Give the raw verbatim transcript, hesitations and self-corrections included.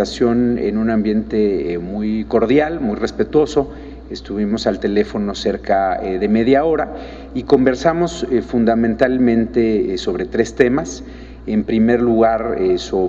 presentación en un ambiente eh, muy cordial, muy respetuoso. Estuvimos al teléfono cerca eh, de media hora y conversamos eh, fundamentalmente eh, sobre tres temas. En primer lugar, eh, sobre